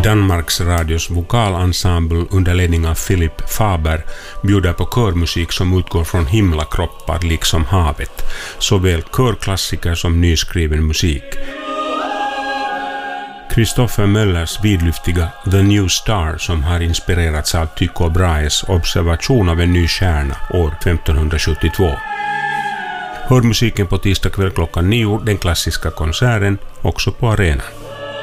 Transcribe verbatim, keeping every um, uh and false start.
Danmarks Radios vokalensemble under ledning av Philip Faber bjuder på körmusik som utgår från himlakroppar liksom havet, såväl körklassiker som nyskriven musik. Christopher Möllers vidlyftiga The New Star, som har inspirerats av Tycho Brahes observation av en ny stjärna år femtonhundrasjuttiotvå. Hör musiken på tisdag kväll klockan nio, den klassiska konserten, också på arenan.